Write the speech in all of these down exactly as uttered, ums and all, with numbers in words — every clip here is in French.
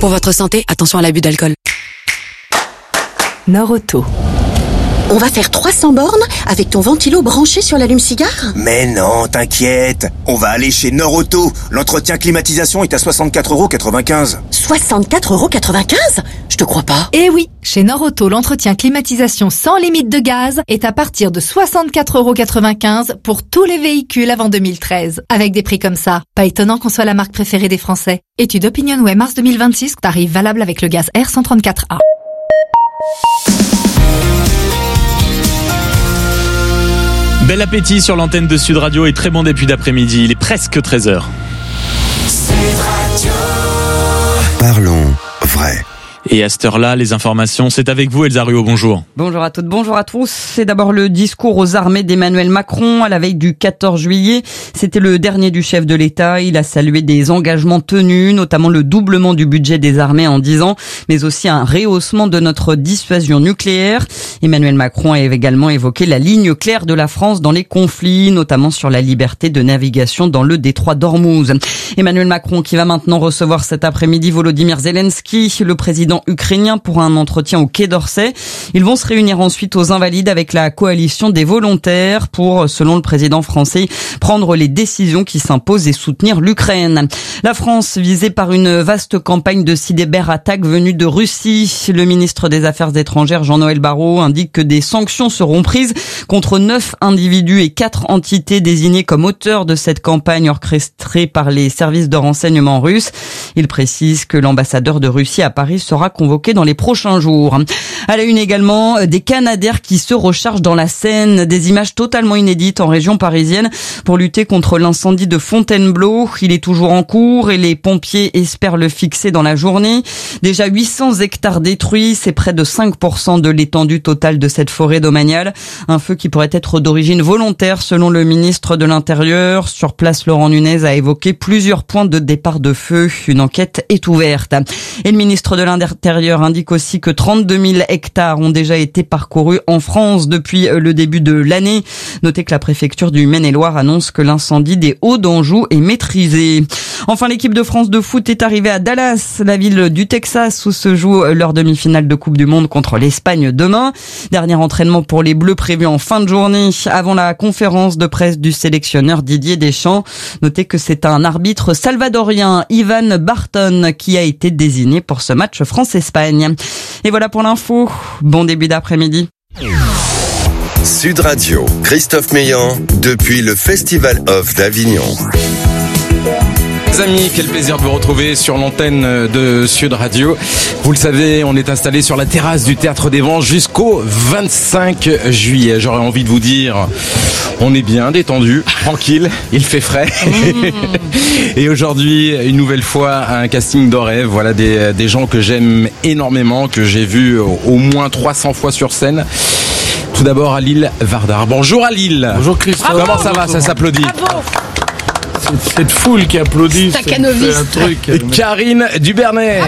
Pour votre santé, attention à l'abus d'alcool. Nord-Auto. On va faire trois cents bornes avec ton ventilo branché sur l'allume-cigare ? Mais non, t'inquiète. On va aller chez Nord-Auto. L'entretien climatisation est à soixante-quatre euros quatre-vingt-quinze. soixante-quatre euros quatre-vingt-quinze ? Je te crois pas. Eh oui, chez Nord-Auto, l'entretien climatisation sans limite de gaz est à partir de soixante-quatre euros quatre-vingt-quinze pour tous les véhicules avant deux mille treize. Avec des prix comme ça, pas étonnant qu'on soit la marque préférée des Français. Étude OpinionWay mars deux mille vingt-six, tarif valable avec le gaz R cent trente-quatre A. Bel appétit sur l'antenne de Sud Radio et très bon début d'après-midi. Il est presque treize heures. Sud Radio. Parlons vrai. Et à cette heure-là, les informations, c'est avec vous, Elsa Ruot, bonjour. Bonjour à toutes, bonjour à tous. C'est d'abord le discours aux armées d'Emmanuel Macron à la veille du quatorze juillet. C'était le dernier du chef de l'État. Il a salué des engagements tenus, notamment le doublement du budget des armées en dix ans, mais aussi un rehaussement de notre dissuasion nucléaire. Emmanuel Macron a également évoqué la ligne claire de la France dans les conflits, notamment sur la liberté de navigation dans le détroit d'Ormuz. Emmanuel Macron qui va maintenant recevoir cet après-midi Volodymyr Zelensky, le président ukrainien, pour un entretien au Quai d'Orsay. Ils vont se réunir ensuite aux Invalides avec la coalition des volontaires pour, selon le président français, prendre les décisions qui s'imposent et soutenir l'Ukraine. La France visée par une vaste campagne de cyberattaques venues de Russie. Le ministre des Affaires étrangères, Jean-Noël Barrot, indique que des sanctions seront prises contre neuf individus et quatre entités désignées comme auteurs de cette campagne orchestrée par les services de renseignement russes. Il précise que l'ambassadeur de Russie à Paris sera convoqué dans les prochains jours. À la une également, des Canadaires qui se rechargent dans la Seine, des images totalement inédites en région parisienne pour lutter contre l'incendie de Fontainebleau. Il est toujours en cours et les pompiers espèrent le fixer dans la journée. Déjà huit cents hectares détruits, c'est près de cinq pour cent de l'étendue totale de cette forêt domaniale. Un feu qui pourrait être d'origine volontaire selon le ministre de l'Intérieur. Sur place, Laurent Nunez a évoqué plusieurs points de départ de feu. Une enquête est ouverte. Et le ministre de l'Intérieur indique aussi que trente-deux mille hectares ont déjà été parcourus en France depuis le début de l'année. Notez que la préfecture du Maine-et-Loire annonce que l'incendie des Hauts-d'Anjou est maîtrisé. Enfin, l'équipe de France de foot est arrivée à Dallas, la ville du Texas, où se joue leur demi-finale de Coupe du Monde contre l'Espagne demain. Dernier entraînement pour les Bleus prévu en fin de journée avant la conférence de presse du sélectionneur Didier Deschamps. Notez que c'est un arbitre salvadorien, Ivan Barton, qui a été désigné pour ce match France-Espagne. Et voilà pour l'info. Bon début d'après-midi. Sud Radio, Christophe Meillan, depuis le Festival Off d'Avignon. Les amis, quel plaisir de vous retrouver sur l'antenne de Sud Radio. Vous le savez, on est installé sur la terrasse du Théâtre des Vents jusqu'au vingt-cinq juillet. J'aurais envie de vous dire, on est bien détendu, tranquille, il fait frais. Mmh. Et aujourd'hui, une nouvelle fois, un casting de rêve. Voilà des, des gens que j'aime énormément, que j'ai vus au moins trois cents fois sur scène. Tout d'abord, Alil Vardar. Bonjour Alil. Bonjour Christophe. Comment Bravo. Ça va? Ça s'applaudit. Bravo. Cette foule qui applaudit, c'est un truc. Et Karine Dubernay.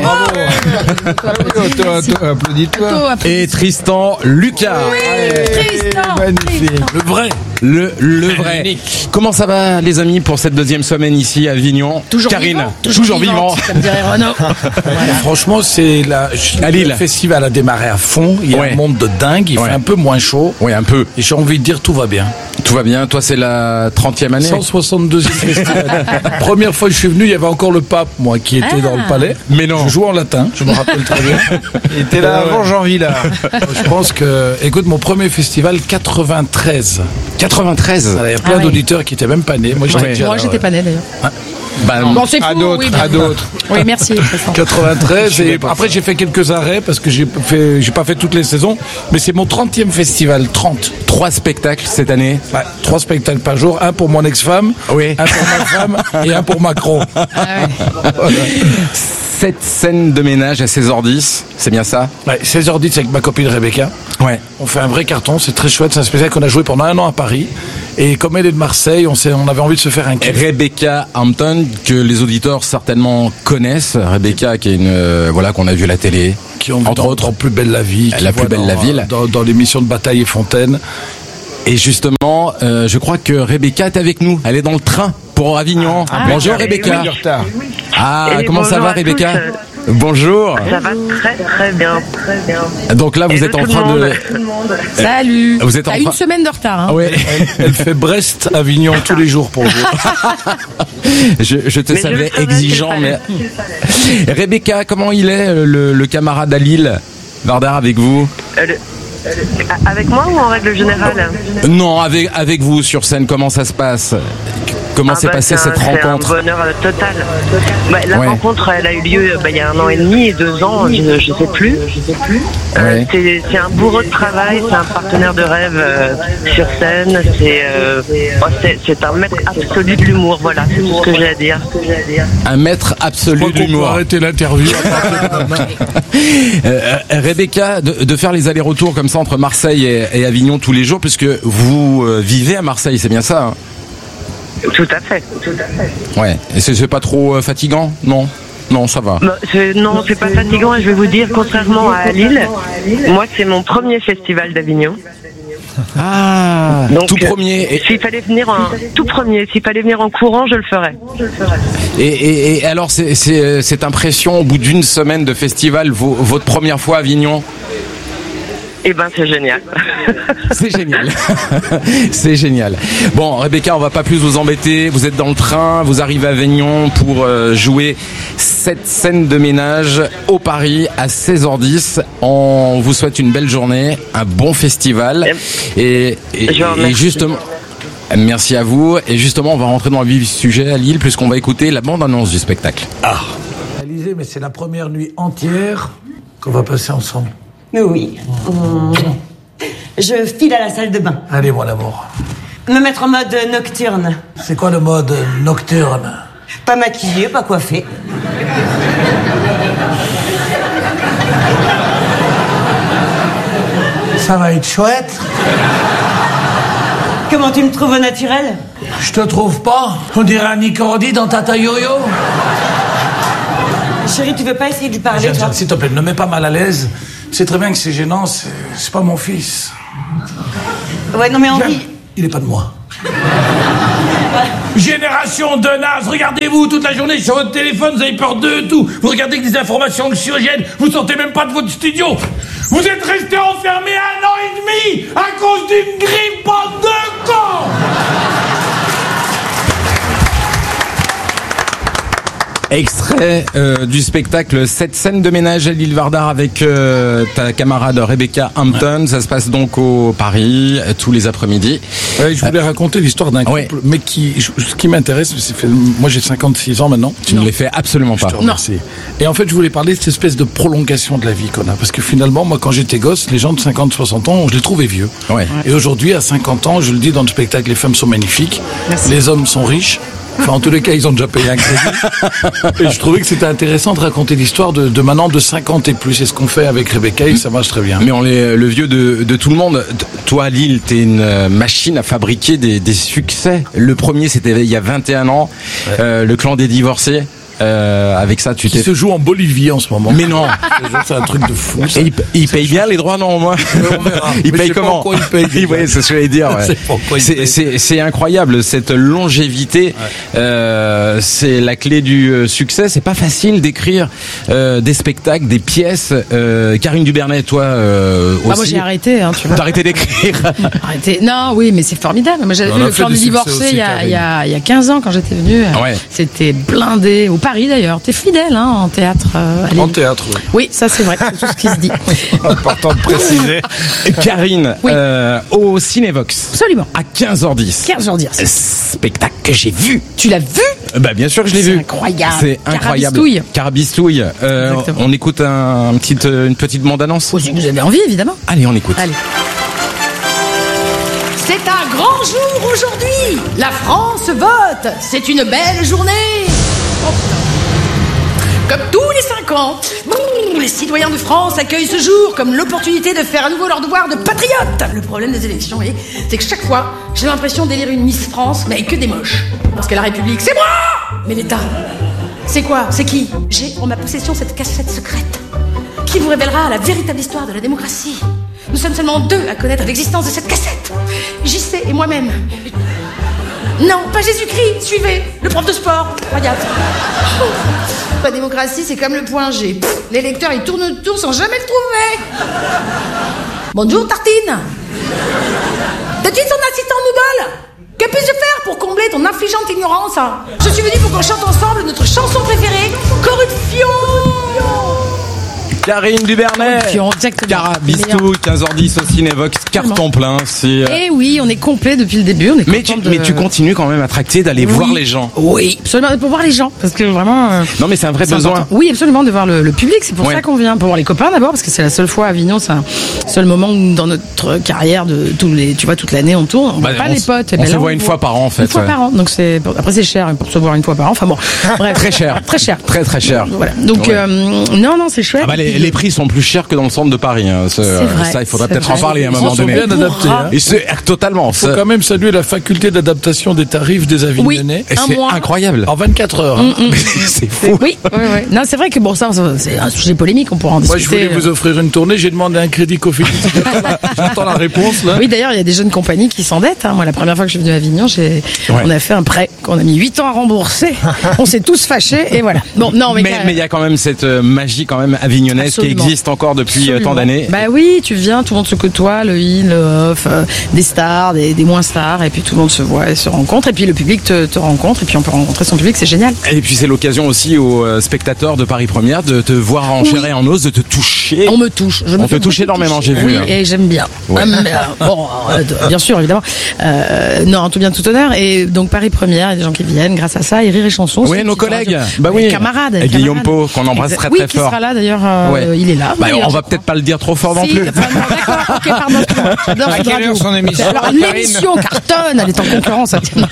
Bravo. Applaudis-toi. Et Tristan Lucas. Oui, Tristan. Magnifique. Le vrai. Le, le vrai. Unique. Comment ça va les amis pour cette deuxième semaine ici à Avignon? Toujours Karine, vivant. Toujours, toujours vivant. Comme dirait Renaud. Voilà. Franchement, c'est la, le festival a démarré à fond. Il y a ouais. un monde de dingue. Il ouais. fait un peu moins chaud. Oui, un peu. Et j'ai envie de dire tout va bien. Tout va bien. Toi, c'est la trentième année. cent soixante-deuxième festival. Première fois que je suis venu, il y avait encore le pape, moi, qui était ah. dans le palais. Mais non. Je jouais en latin, je me rappelle très bien. Il était là avant Jean Villard. Je pense que, écoute, mon premier festival, quatre-vingt-treize. quatre-vingt-treize. Il y a plein ah ouais. d'auditeurs qui n'étaient même pas nés. Moi, j'étais, ouais. Moi, j'étais pas né d'ailleurs. Ah. Bah, bon, c'est fou, à d'autres, oui, à d'autres. Oui, merci. quatre-vingt-treize et après j'ai fait quelques arrêts parce que j'ai fait, j'ai pas fait toutes les saisons, mais c'est mon trentième festival, trente. Trois spectacles cette année. Ouais, trois spectacles par jour, un pour mon ex-femme, oui. un pour ma femme et un pour Macron. Ah ouais. Voilà. Sept scènes de ménage à seize heures dix, c'est bien ça? Ouais, seize heures dix avec ma copine Rebecca. Ouais. On fait un vrai carton, c'est très chouette, c'est un spectacle qu'on a joué pendant un an à Paris. Et comme elle est de Marseille, on, s'est, on avait envie de se faire un kiff. Rebecca Hampton, que les auditeurs certainement connaissent. Rebecca, qui est une, euh, voilà, qu'on a vu à la télé. Qui ont entre dans, autres dans Plus belle la vie. La plus belle dans, la ville. Dans, dans l'émission de Bataille et Fontaine. Et justement, euh, je crois que Rebecca est avec nous. Elle est dans le train pour Avignon. Ah, bonjour ah, Rebecca. Oui, oui. Ah, et comment ça va Rebecca? Bonjour. Ça va très très bien, très bien. Donc là, vous Et êtes de en tout train le de... monde. Salut. Vous êtes en T'as train- une semaine de retard. Hein. Ah ouais. Elle, elle fait Brest-Avignon tous les jours pour vous. je, je te Mais je savais le savais, exigeant, qu'il mais... fallait. Rebecca, comment il est, le, le camarade à Lille Vardar, avec vous? Euh, le- Avec moi ou en règle générale? Non, avec, avec vous sur scène, comment ça se passe? Comment Ah s'est bah, passée c'est un- cette rencontre? C'est un bonheur euh, total. Bah, la Ouais. rencontre, elle a eu lieu bah, il y a un an et demi et deux ans, je ne sais plus. Euh, Ouais. c'est, c'est un bourreau de travail, c'est un partenaire de rêve euh, sur scène, c'est, euh, oh, c'est, c'est un maître absolu de l'humour, voilà, c'est tout ce que j'ai à dire. Un maître absolu Je crois de qu'on peut l'humour. arrêter l'interview. Euh, Rebecca, de, de faire les allers-retours comme ça entre Marseille et, et Avignon tous les jours, puisque vous euh, vivez à Marseille, c'est bien ça, hein? Tout à fait, tout à fait. Ouais. Et c'est, c'est pas trop euh, fatigant? Non? Non, ça va. Bah, c'est, non, c'est pas fatigant et je vais vous dire, contrairement à Lille, moi c'est mon premier festival d'Avignon. Ah, Donc, tout euh, premier. Et, S'il fallait venir en tout premier, s'il fallait venir en courant, je le ferais. et, et, et alors, c'est, c'est, euh, cette impression, au bout d'une semaine de festival, vo- votre première fois à Avignon? Eh ben, c'est génial. C'est génial. C'est génial. Bon, Rebecca, on va pas plus vous embêter. Vous êtes dans le train, vous arrivez à Avignon pour euh, jouer cette scène de ménage au Paris à seize heures dix. On vous souhaite une belle journée, un bon festival. Et, et, Je vous remercie. et justement... Merci à vous. Et justement, on va rentrer dans le vif du sujet à Lille, puisqu'on va écouter la bande-annonce du spectacle. Ah. Réalisé, mais c'est la première nuit entière qu'on va passer ensemble. Mais oui. Mmh. Je file à la salle de bain. Allez, mon amour. Me mettre en mode nocturne. C'est quoi le mode nocturne? Pas maquillée, pas coiffée. Ça va être chouette. Comment tu me trouves au naturel? Je te trouve pas. On dirait un Nicordi dans Tata Yo-Yo. Chérie, tu veux pas essayer de lui parler, Jeanne, toi? Jeanne, s'il te plaît, ne me mets pas mal à l'aise. C'est très bien que c'est gênant, c'est, c'est pas mon fils. Ouais, non mais Henri... Jeanne, il est pas de moi. Génération de nazes, regardez-vous toute la journée sur votre téléphone, vous avez peur de tout. Vous regardez que des informations anxiogènes, vous sortez même pas de votre studio. Vous êtes restés enfermés un an et demi à cause d'une grippe, bande de cons. Extrait euh, du spectacle Cette scène de ménage à l'île Vardar avec euh, ta camarade Rebecca Hampton. Ça se passe donc au Paris euh, tous les après-midi. Ouais, je voulais raconter l'histoire d'un couple, ouais. mais qui, je- ce qui m'intéresse, c'est fait, moi j'ai cinquante-six ans maintenant. Tu ne les fais absolument pas. Je te remercie. Et en fait, je voulais parler de cette espèce de prolongation de la vie qu'on a. Parce que finalement, moi, quand j'étais gosse, les gens de cinquante, soixante ans, je les trouvais vieux. Ouais. Et aujourd'hui, à cinquante ans, je le dis dans le spectacle, les femmes sont magnifiques, les hommes sont riches. Enfin, en tous les cas, ils ont déjà payé un crédit. Et je trouvais que c'était intéressant de raconter l'histoire de, de maintenant de cinquante et plus. C'est ce qu'on fait avec Rebecca et ça marche très bien. Mais on est le vieux de, de tout le monde. T- Toi, à Lille, t'es une euh, machine à fabriquer des, des succès. Le premier, c'était il y a vingt et un ans, Ouais. euh, le clan des divorcés. Euh, avec ça, tu Qui t'es... se joue en Bolivie en ce moment. Mais non. C'est un truc de fou. ça. Et il, il paye bien les droits, non, moi. On verra. Il Mais paye je sais pas comment pourquoi il paye, déjà. Oui, c'est ce que j'allais dire. Ouais. Je sais pas pourquoi il C'est, paye. c'est, c'est incroyable cette longévité. Euh, c'est la clé du euh, succès. C'est pas facile d'écrire euh, des spectacles, des pièces. Euh, Karine Dubernet, toi euh, aussi. Ah, moi j'ai arrêté, hein, tu vois. T'as arrêté d'écrire. Arrêté. Non, oui, mais c'est formidable. Moi j'avais On vu a le fait clan des des succès divorcés aussi, il y, a, Karine. il, y a, il y a quinze ans quand j'étais venue. Ouais. C'était blindé, au Paris d'ailleurs. T'es fidèle hein, en théâtre. Euh, à Lille. En théâtre, oui. Oui, ça c'est vrai, c'est tout ce qui se dit. Important de préciser. Karine, Oui. euh, au Cinévox. Absolument. À quinze heures dix. quinze jours dire. Spectacle que j'ai vu. Tu l'as vu? Bah bien sûr que je l'ai C'est vu. incroyable. C'est incroyable. Carabistouille. Carabistouille. Euh, Exactement. on écoute un, un petite, une petite bande-annonce. Oh, si vous avez envie, évidemment. Allez, on écoute. Allez. C'est un grand jour aujourd'hui. La France vote. C'est une belle journée. Oh, putain. Comme tous les cinq ans, les citoyens de France accueillent ce jour comme l'opportunité de faire à nouveau leur devoir de patriote. Le problème des élections, vous voyez, c'est que chaque fois, j'ai l'impression d'élire une Miss France, mais avec que des moches. Parce que la République, c'est moi. Mais l'État, c'est quoi? C'est qui? J'ai en ma possession cette cassette secrète qui vous révélera la véritable histoire de la démocratie. Nous sommes seulement deux à connaître l'existence de cette cassette. J C et moi-même. Non, pas Jésus-Christ, suivez, le prof de sport. Regarde. La démocratie, c'est comme le point G. Pff, les lecteurs, ils tournent autour sans jamais le trouver. Bonjour, Tartine. T'as-tu ton assistant Noodle? Que puis-je faire pour combler ton affligeante ignorance? Je suis venu pour qu'on chante ensemble notre chanson préférée, Corruption. Karine Dubernet. Cara Bistou, quinze heures dix au Cinévox, carton plein. C'est... Eh oui, on est complet depuis le début. On est mais, tu, de... mais tu continues quand même à tracter d'aller oui. voir les gens. Oui, absolument, pour voir les gens. Parce que vraiment. Euh, non, mais c'est un vrai c'est besoin. Important. Oui, absolument, de voir le, le public. C'est pour ouais. ça qu'on vient. Pour voir les copains d'abord, parce que c'est la seule fois à Avignon, c'est un seul moment où dans notre carrière de tous les, tu vois, toute l'année on tourne. On bah, voit pas on les potes. On ben se là, voit on une voit fois par an en fait. Une fois ouais. par an. Donc c'est, après c'est cher pour se voir une fois par an. Enfin bon, bref. Très cher. Très cher. Très très cher. Voilà. Donc ouais. euh, non, non, c'est chouette. Ah bah, les, les prix sont plus chers que dans le centre de Paris. Hein. C'est, c'est vrai, ça, il faudrait peut-être vrai. en parler à un moment donné. Ils sont bien adaptés. Hein. Et c'est totalement. Il faut quand même saluer la faculté d'adaptation des tarifs des Avignonnais. Oui, c'est mois. incroyable. En vingt-quatre heures. Mmh, mmh. C'est fou. Oui, oui, oui. Non, c'est vrai que bon, ça, c'est un sujet polémique, on pourra en discuter. Moi, je voulais vous offrir une tournée. J'ai demandé un crédit Cofidis. J'attends la réponse là. Oui, d'ailleurs, il y a des jeunes compagnies qui s'endettent. Hein. Moi, la première fois que je suis venue à Avignon, j'ai, ouais. on a fait un prêt qu'on a mis huit ans à rembourser. On s'est tous fâchés et voilà. Bon, non, mais mais il y a quand même cette magie quand même avignonnaise Absolument. qui existe encore depuis Absolument. tant d'années. Bah oui, tu viens, tout le monde se côtoie, le in, le off, euh, des stars, des, des moins stars, et puis tout le monde se voit et se rencontre, et puis le public te, te rencontre, et puis on peut rencontrer son public, c'est génial. Et puis c'est l'occasion aussi aux euh, spectateurs de Paris Première de te voir en oui. chair et en os, de te toucher. On me touche. Je me on te touche énormément, j'ai oui, vu. Oui, et j'aime bien. Ouais. Hum, euh, bon, euh, bien sûr, évidemment. Euh, non, tout bien, tout honneur. Et donc Paris Première, il y a des gens qui viennent grâce à ça, et Rire et Chanson. Oui, nos collègues. Bah oui. Les camarades. Et Guillaume Pau, qu'on embrasse très oui, très fort. Oui, qui sera là d'ailleurs. Euh, ouais. Il est là. Bah, on va peut-être pas le dire trop fort non si, plus. Enfin, non, d'accord, ok, pardon. J'adore Sud Radio. Son émission. Alors, l'émission cartonne, elle est en concurrence. Non,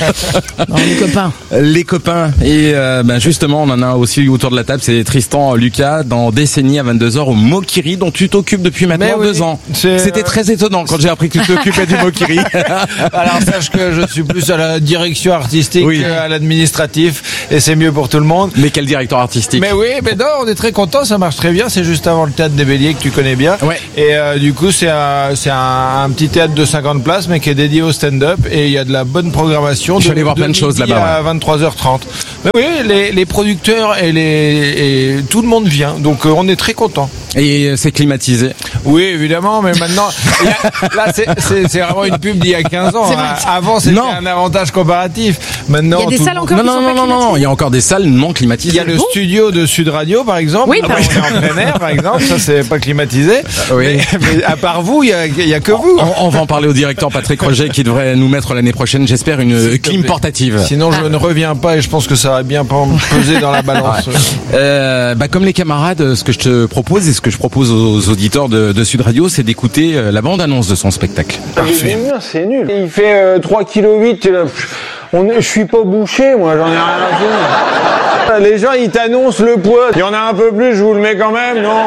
les copains. Les copains. Et euh, ben justement, on en a aussi autour de la table, c'est Tristan Lucas dans Décennie à vingt-deux heures au Mokiri, dont tu t'occupes depuis maintenant oui, deux ans. C'est C'était euh... très étonnant quand j'ai appris que tu t'occupais du Mokiri. Alors sache que je suis plus à la direction artistique oui. qu'à l'administratif, et c'est mieux pour tout le monde. Mais quel directeur artistique? Mais oui, mais non, on est très content, ça marche très bien. C'est juste avant le théâtre des Béliers que tu connais bien. Ouais. Et euh, du coup, c'est un, c'est un, un petit théâtre de cinquante places, mais qui est dédié au stand-up, et il y a de la bonne programmation. Je vais aller voir plein de choses là-bas. À ouais. vingt-trois heures trente. Mais oui, les, les producteurs et les et tout le monde vient, donc euh, on est très content. Et c'est climatisé. Oui, évidemment, mais maintenant, y a, là, c'est, c'est, c'est vraiment une pub d'il y a quinze ans. Hein. Avant, c'était non. un avantage comparatif. Maintenant, il y a des tout salles encore non, non, non, non, non, il y a encore des salles non climatisées. Il y a le bon. studio de Sud Radio, par exemple. Oui, on est en plein air, par exemple. Ça, c'est pas climatisé. Oui. Mais, mais à part vous, il y a, il y a que vous. On, on va en parler au directeur Patrick Roger qui devrait nous mettre l'année prochaine, j'espère, une clim portative. Sinon, je ne reviens pas et je pense que ça va bien peser dans la balance. Ouais. Euh, bah, comme les camarades, ce que je te propose et ce que je propose aux auditeurs de, de Sud Radio, c'est d'écouter la bande-annonce de son spectacle. Parfait. C'est nul. Il fait euh, trois virgule huit kilos. On est, je suis pas bouché, moi, j'en ai rien à foutre. Les gens, ils t'annoncent le poids. Il y en a un peu plus, je vous le mets quand même, non?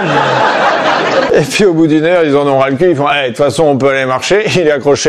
Et puis au bout d'une heure, ils en ont ras le cul. Ils font, hey, de toute façon, on peut aller marcher. Il est accroché.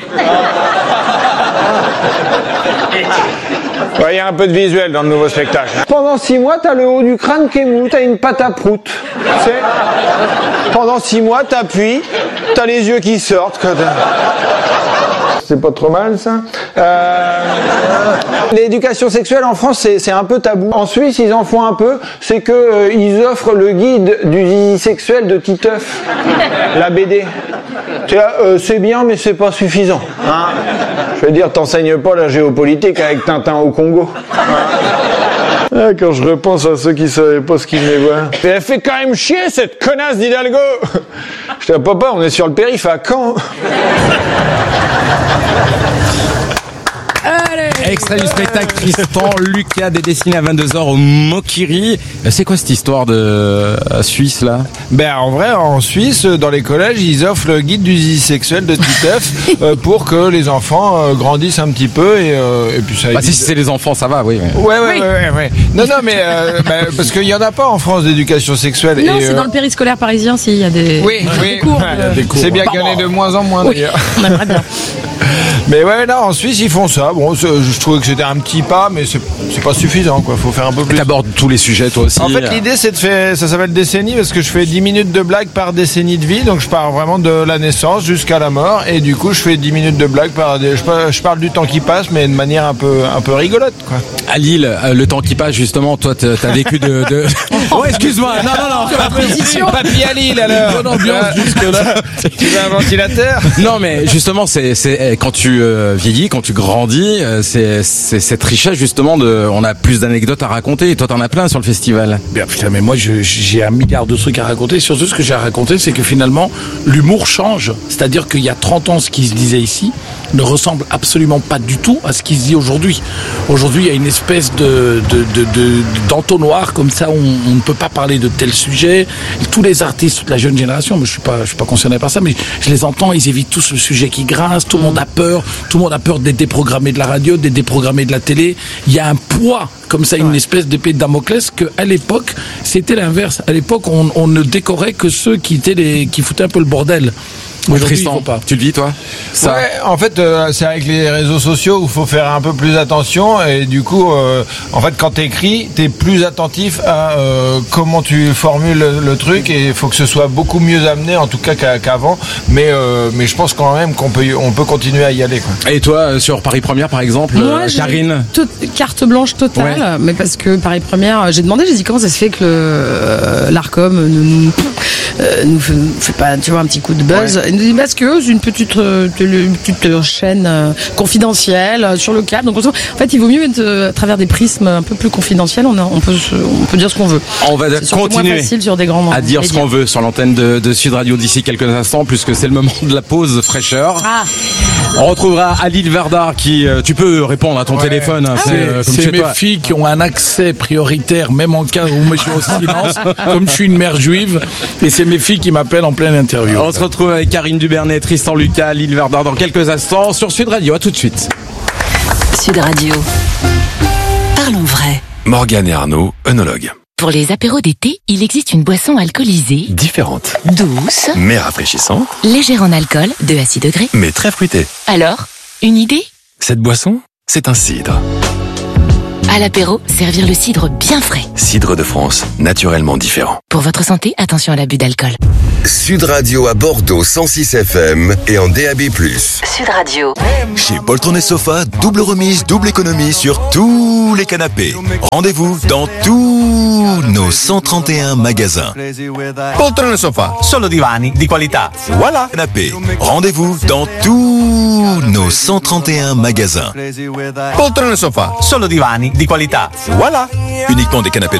Il ouais, y a un peu de visuel dans le nouveau spectacle. Pendant six mois, t'as le haut du crâne qui est mou, t'as une patte à prout. C'est... Pendant six mois, t'appuies, t'as les yeux qui sortent. Quand c'est pas trop mal, ça. Euh... L'éducation sexuelle en France, c'est, c'est un peu tabou. En Suisse, ils en font un peu. C'est que euh, ils offrent le guide du zizi sexuel de Titeuf, la B D. Tu vois, euh, c'est bien, mais c'est pas suffisant. Hein, je veux dire, t'enseignes pas la géopolitique avec Tintin au Congo. Ah, quand je repense à ceux qui savaient pas ce qu'ils venaient voir. Mais elle fait quand même chier, cette connasse d'Hidalgo. Je dis, papa, on est sur le périph' à Caen. Extrait du spectacle Tristan Lucas des Décennies à vingt-deux heures au Mokiri. C'est quoi cette histoire de euh, Suisse là? Ben en vrai, en Suisse, dans les collèges, ils offrent le guide du zizi sexuel de Titeuf euh, pour que les enfants euh, grandissent un petit peu et, euh, et puis ça. Bah, si c'est les enfants, ça va, oui. Ouais, ouais, oui. ouais, ouais, ouais. Non, non, mais euh, bah, parce qu'il y en a pas en France d'éducation sexuelle. Non, et, c'est euh... dans le périscolaire parisien, s'il y a des. Oui, oui. Des cours, ouais, euh... des cours. C'est bien qu'il y en ait de moins en moins oui, d'ailleurs. on aimerait bien. Mais ouais, là, en Suisse, ils font ça. Bon, je trouvais que c'était un petit pas, mais c'est, c'est pas suffisant, quoi. Faut faire un peu plus. T'abordes tous les sujets, toi aussi. En fait, l'idée, c'est de faire, ça s'appelle décennie, parce que je fais dix minutes de blagues par décennie de vie. Donc, je pars vraiment de la naissance jusqu'à la mort. Et du coup, je fais dix minutes de blagues par, je, je parle du temps qui passe, mais de manière un peu, un peu rigolote, quoi. À Lille, euh, le temps qui passe, justement, toi, t'as vécu de, de... Oh, excuse-moi. Non, non, non. Pas précision. Papy à Lille, alors. Bonne ambiance, jusque-là. Tu veux un ventilateur? Non, mais justement, c'est, c'est, quand tu euh, vieillis, quand tu grandis, euh, c'est, c'est cette richesse, justement, de, on a plus d'anecdotes à raconter. Et toi, t'en as plein sur le festival. Bien, putain, mais moi, je, j'ai un milliard de trucs à raconter. Surtout, ce que j'ai à raconter, c'est que finalement, l'humour change. C'est-à-dire qu'il y a trente ans, ce qui se disait ici ne ressemble absolument pas du tout à ce qui se dit aujourd'hui. Aujourd'hui, il y a une espèce de, de, de, de d'entonnoir comme ça, on, on ne peut pas parler de tel sujet. Tous les artistes, toute la jeune génération, mais je suis pas, je suis pas concerné par ça, mais je les entends, ils évitent tous le sujet qui grince, tout le monde a peur, tout le monde a peur d'être déprogrammé de la radio, d'être déprogrammé de la télé. Il y a un poids, comme ça, une espèce d'épée de Damoclès, que à l'époque, c'était l'inverse. À l'époque, on, on ne décorait que ceux qui étaient les, qui foutaient un peu le bordel. Tristan, pas. Tu le vis, toi? Ça. Ouais, en fait, euh, c'est avec les réseaux sociaux où il faut faire un peu plus attention et du coup, euh, en fait, quand t'écris, t'es plus attentif à euh, comment tu formules le, le truc et il faut que ce soit beaucoup mieux amené, en tout cas qu'à, qu'avant. Mais euh, mais je pense quand même qu'on peut on peut continuer à y aller, quoi. Et toi, sur Paris Première, par exemple, Moi, euh, Karine? Tout, carte blanche totale, ouais. Mais parce que Paris Première, j'ai demandé, j'ai dit comment ça se fait que euh, l'Arcom ne nous, euh, nous fait, fait pas, tu vois, un petit coup de buzz. Ouais. Parce que c'est une petite, euh, une petite chaîne euh, confidentielle euh, sur le câble. Donc, en fait, il vaut mieux être euh, à travers des prismes un peu plus confidentiels. On, a, on, peut, on peut dire ce qu'on veut. On va c'est continuer facile sur des grands à dire médias. Ce qu'on veut sur l'antenne de, de Sud Radio d'ici quelques instants, puisque c'est le moment de la pause fraîcheur. Ah. On retrouvera Alil Verdar qui, euh, tu peux répondre à ton ouais. téléphone. Hein, ah c'est euh, c'est mes toi. filles qui ont un accès prioritaire, même en cas où je suis au silence, comme je suis une mère juive. Et c'est mes filles qui m'appellent en pleine interview. On se retrouve avec Karine Dubernet, Tristan Lucas, Alil Verdar dans quelques instants sur Sud Radio. À tout de suite. Sud Radio. Parlons vrai. Morgane et Arnaud, œnologues. Pour les apéros d'été, il existe une boisson alcoolisée. Différente. Douce. Mais rafraîchissante. Légère en alcool, deux à six degrés. Mais très fruitée. Alors, une idée? Cette boisson, c'est un cidre. À l'apéro, servir le cidre bien frais. Cidre de France, naturellement différent. Pour votre santé, attention à l'abus d'alcool. Sud Radio à Bordeaux cent six F M et en D A B plus. Sud Radio. Chez Poltron et Sofa, double remise, double économie sur tous les canapés. Rendez-vous dans tous nos cent trente et un magasins. Poltron et Sofa, solo divani di qualità. Voilà. Canapé. Rendez-vous dans tous nos cent trente et un magasins. Poltron et Sofa, solo divani di qualità. Voilà. Uniquement des canapés